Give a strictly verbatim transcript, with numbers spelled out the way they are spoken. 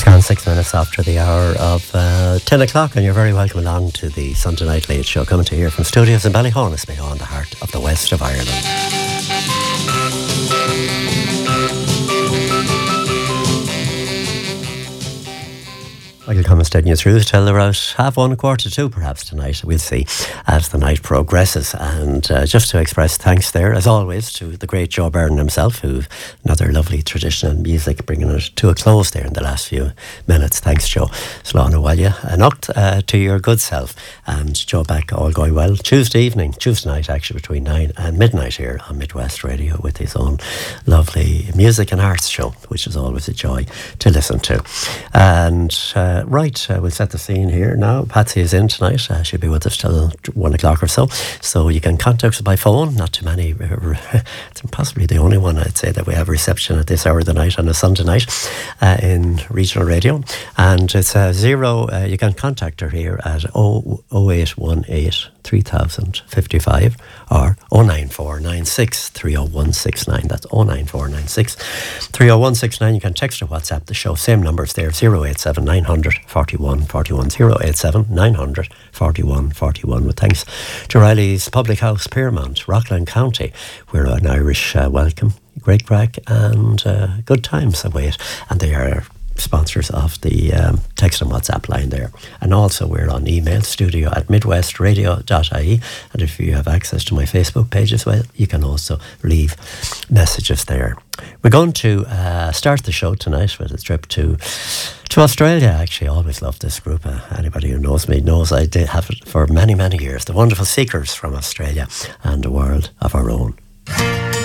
It's gone six minutes after the hour of uh, ten o'clock, and you're very welcome along to the Sunday Night Late Show, coming to here from studios in Ballyhonus, on the heart of the west of Ireland. Michael Cummins taking you through till about half one, quarter to two perhaps tonight. We'll see as the night progresses. And uh, just to express thanks there, as always, to the great Joe Byrne himself, who another lovely traditional music, bringing it to a close there in the last few minutes. Thanks, Joe. Slán Awalya, Anocht uh, to your good self. And Joe back, all going well. Tuesday evening, Tuesday night actually, between nine and midnight here on Midwest Radio, with his own lovely music and arts show, which is always a joy to listen to. And uh, right, uh, we'll set the scene here now. Patsy is in tonight. Uh, she'll be with us till one o'clock or so. So you can contact us by phone. Not too many. It's possibly the only one, I'd say, that we have reception at this hour of the night on a Sunday night uh, in regional radio. And it's uh, zero. Uh, you can contact her here at oh eight one eight three thousand fifty-five or oh nine four nine six three oh one six nine. That's oh nine four nine six three oh one six nine. You can text or WhatsApp the show. Same numbers there, zero eight seven nine hundred forty-one forty-one, zero eight seven nine hundred forty-one forty-one. With thanks to Riley's Public House, Piermont, Rockland County, where an Irish uh, welcome, great crack and uh, good times await. And they are sponsors of the um, text and WhatsApp line there. And also we're on email, studio at midwestradio dot I E. And if you have access to my Facebook page as well, you can also leave messages there. We're going to uh, start the show tonight with a trip to to Australia. Actually, I always loved this group. Uh, anybody who knows me knows I did have it for many, many years. The Wonderful Seekers from Australia, and A World of Our Own.